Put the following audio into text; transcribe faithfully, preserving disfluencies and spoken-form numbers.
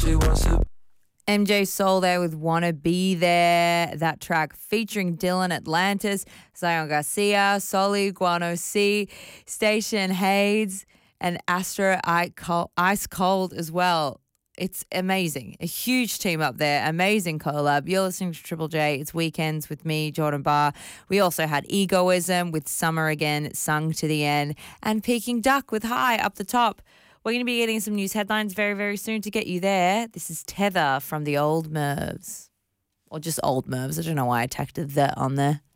She wants to. M J Soul there with Wanna Be There. That track featuring Dylan Atlantis, Zion Garcia, Soli, Guano C, Station Hades, and Astro Ice Cold as well. It's amazing. A huge team up there. Amazing collab. You're listening to Triple J. It's Weekends with me, Jordan Barr. We also had Egoism with Summer Again, Sung to the End, and Peking Duck with High up the top. We're going to be getting some news headlines very, very soon to get you there. This is Tether from the Old Mervs. Or just Old Mervs. I don't know why I tacked the on there.